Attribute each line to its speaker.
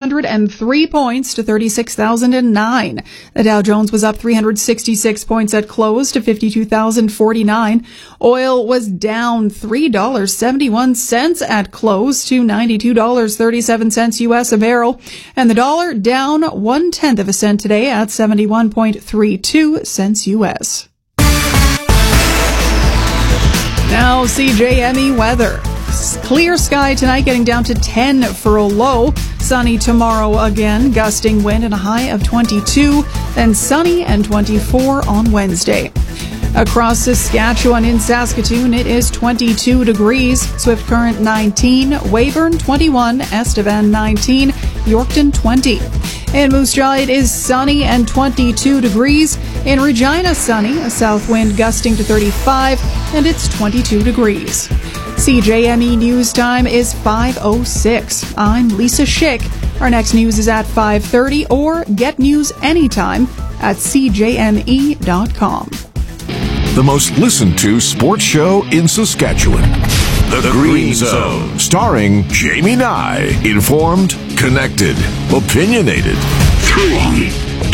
Speaker 1: 103 points to 36,009. The Dow Jones was up 366 points at close to 52,049. Oil was down $3.71 at close to $92.37 U.S. a barrel. And the dollar down 1/10 of a cent today at 71.32 cents U.S. Now, CJME weather. Clear sky tonight, getting down to 10 for a low. Sunny tomorrow again, gusting wind and a high of 22. Then sunny and 24 on Wednesday. Across Saskatchewan in Saskatoon, it is 22 degrees. Swift Current 19, Weyburn 21, Estevan 19, Yorkton 20. In Moose Jaw, it is sunny and 22 degrees. In Regina, sunny, a south wind gusting to 35, and it's 22 degrees. CJME News Time is 5:06. I'm Lisa Schick. Our next news is at 5:30, or get news anytime at cjme.com.
Speaker 2: The most listened to sports show in Saskatchewan. The Green Zone, starring Jamie Nye. Informed, connected, opinionated. 3,